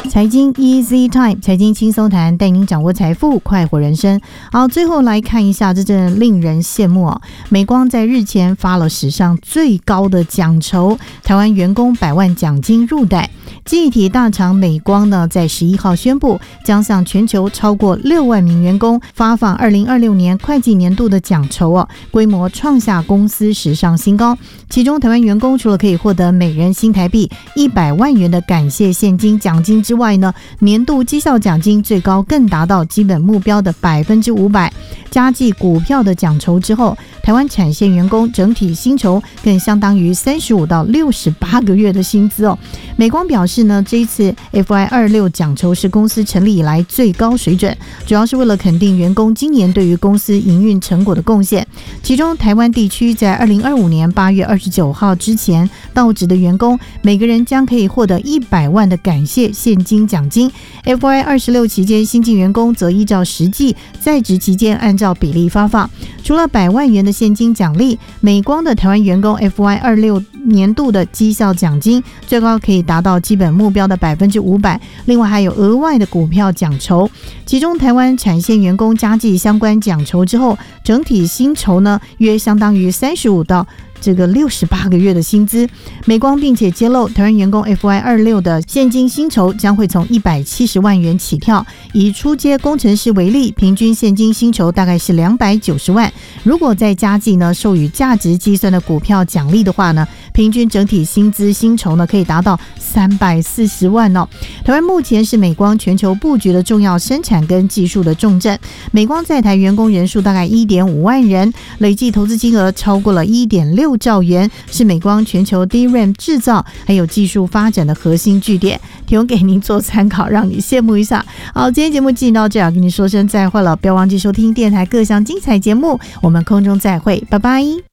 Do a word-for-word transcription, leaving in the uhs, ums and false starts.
财经 Easy Time， 财经轻松谈，带您掌握财富，快活人生。好，最后来看一下，这真令人羡慕哦。美光在日前发了史上最高的奖酬，台湾员工百万奖金入袋。记忆体大厂美光呢，在十一号宣布，将向全球超过六万名员工发放二零二六年会计年度的奖酬哦，规模创下公司史上新高。其中，台湾员工除了可以获得每人新台币一百万元的感谢现金奖金之外呢，年度绩效奖金最高更达到基本目标的百分之五百。加计股票的奖酬之后，台湾产线员工整体薪酬更相当于三十五到六十八个月的薪资哦。美光表示呢，这一次 F Y 二十六 奖酬是公司成立以来最高水准，主要是为了肯定员工今年对于公司营运成果的贡献。其中，台湾地区在二零二五年八月二十九号之前到职的员工，每个人将可以获得一百万的感谢现金奖金。F Y 二十六 期间，新进员工则依照实际在职期间按照比例发放。除了百万元的现金奖励，美光的台湾员工 F Y 二十六 年度的绩效奖金最高可以达到基本目标的百分之五百，另外还有额外的股票奖酬。其中台湾产线员工加计相关奖酬之后，整体薪酬呢约相当于三十五到这个六十八个月的薪资。美光并且揭露，台湾员工 F Y 二十六 的现金薪酬将会从一百七十万元起跳，以初阶工程师为例，平均现金薪酬大概是两百九十万。如果再加计呢授予价值计算的股票奖励的话呢，平均整体薪资薪酬呢可以达到三百四十万哦。台湾目前是美光全球布局的重要生产跟技术的重镇，美光在台员工人数大概 一点五万人，累计投资金额超过了 一点六兆元，是美光全球 D R A M 制造还有技术发展的核心据点，提供给您做参考，让你羡慕一下。好，今天节目进行到这，跟你说声再会了，不要忘记收听电台各项精彩节目，我们空中再会，拜拜。